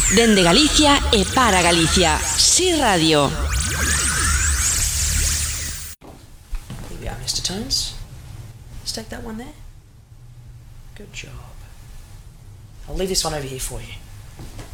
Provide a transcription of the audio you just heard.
Dende Galicia e para Galicia. Sí Radio. Here we are, Mr. Tones. Let's take that one there. Good job. I'll leave this one over here for you.